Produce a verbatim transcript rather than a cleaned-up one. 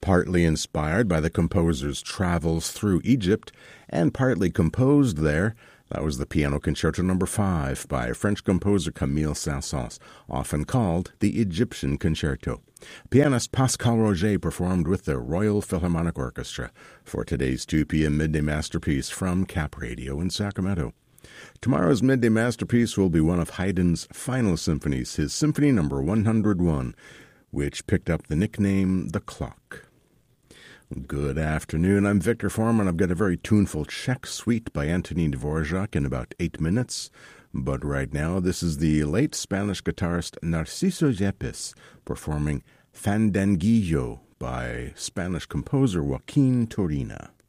partly inspired by the composer's travels through Egypt and partly composed there. That was the Piano Concerto number five by French composer Camille Saint-Saëns, often called the Egyptian Concerto. Pianist Pascal Roger performed with the Royal Philharmonic Orchestra for today's two p.m. Midday Masterpiece from Cap Radio in Sacramento. Tomorrow's Midday Masterpiece will be one of Haydn's final symphonies, his Symphony number one hundred one, which picked up the nickname The Clock. Good afternoon, I'm Victor Foreman. I've got a very tuneful Czech suite by Antonín Dvorak in about eight minutes. But right now, this is the late Spanish guitarist Narciso Yepes performing Fandanguillo by Spanish composer Joaquin Turina.